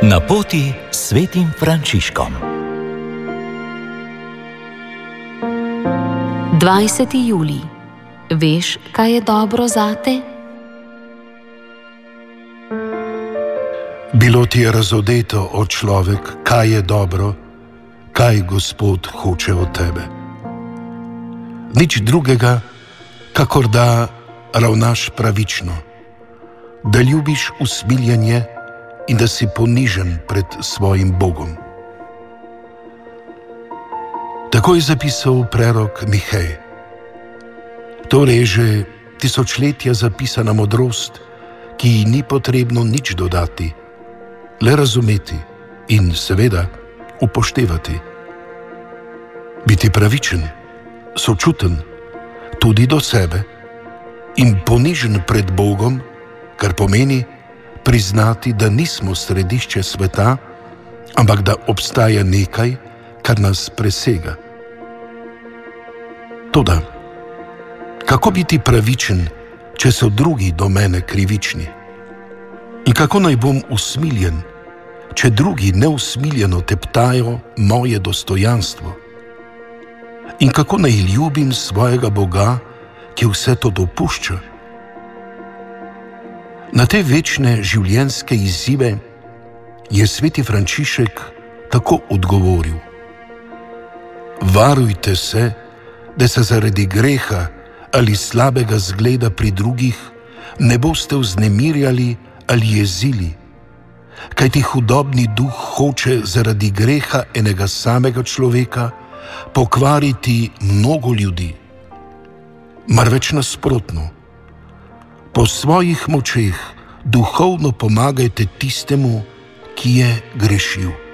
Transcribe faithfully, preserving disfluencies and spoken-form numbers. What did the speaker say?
Na poti s svetim Frančiškom. dvajseti julij. Veš, kaj je dobro zate? Bilo ti je razodeto, o človek, kaj je dobro, kaj Gospod hoče od tebe. Nič drugega, kakor da ravnaš pravično, da ljubiš usmiljenje in da si ponižen pred svojim Bogom. Tako je zapisal prerok Mihej. Torej je že tisočletja zapisana modrost, ki ji ni potrebno nič dodati, le razumeti in seveda upoštevati. Biti pravičen, sočuten, tudi do sebe in ponižen pred Bogom, kar pomeni priznati, da nismo središče sveta, ampak da obstaja nekaj, kar nas presega. Toda, kako biti pravičen, če so drugi do mene krivični? In kako naj bom usmiljen, če drugi neusmiljeno teptajo moje dostojanstvo? In kako naj ljubim svojega Boga, ki vse to dopušča? Na te večne življenjske izzive je sveti Frančišek tako odgovoril: varujte se, da se zaradi greha ali slabega zgleda pri drugih ne boste vznemirjali ali jezili, kajti hudobni duh hoče zaradi greha enega samega človeka pokvariti mnogo ljudi. Marveč nasprotno, po svojih močeh duhovno pomagajte tistemu, ki je grešil.